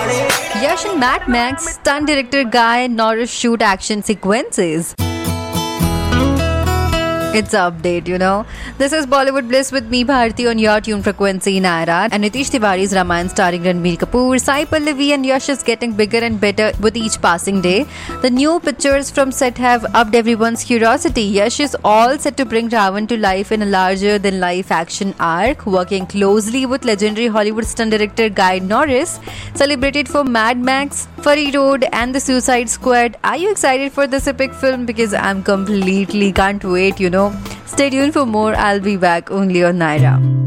Yash and Mad Max stunt director Guy Norris shoot action sequences. It's an update, you know. This is Bollywood Bliss with me, Bharti, on your tune frequency, Naira. And Nitish Tiwari's Ramayana starring Ranbir Kapoor, Sai Pallavi and Yash is getting bigger and better with each passing day. The new pictures from set have upped everyone's curiosity. Yash is all set to bring Ravan to life in a larger-than-life action arc, working closely with legendary Hollywood stunt director Guy Norris, celebrated for Mad Max, Fury Road and The Suicide Squad. Are you excited for this epic film? Because I'm completely can't wait, you know. Stay tuned for more. I'll be back only on Naira.